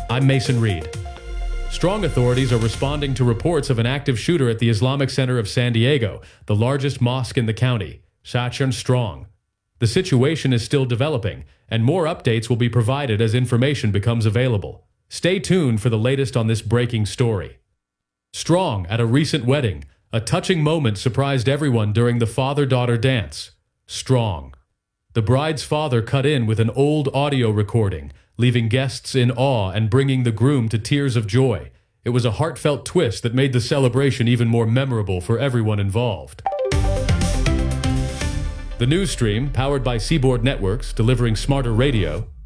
I'm Mason Reed. Strong authorities are responding to reports of an active shooter at the Islamic Center of San Diego, the largest mosque in the county, Sachin Strong. The situation is still developing, and more updates will be provided as information becomes available. Stay tuned for the latest on this breaking story. Strong at a recent wedding. A touching moment surprised everyone during the father-daughter dance. Strong. The bride's father cut in with an old audio recording, leaving guests in awe and bringing the groom to tears of joy. It was a heartfelt twist that made the celebration even more memorable for everyone involved. The news stream, powered by Seaboard Networks, delivering smarter radio,